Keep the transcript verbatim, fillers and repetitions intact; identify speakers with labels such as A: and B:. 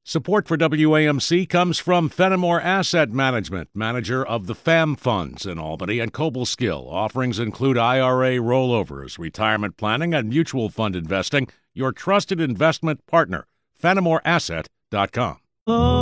A: Support for W A M C comes from Fenimore Asset Management, manager of the F A M Funds in Albany and Cobleskill. Offerings include I R A rollovers, retirement planning, and mutual fund investing. Your trusted investment partner, Fenimore Asset dot com.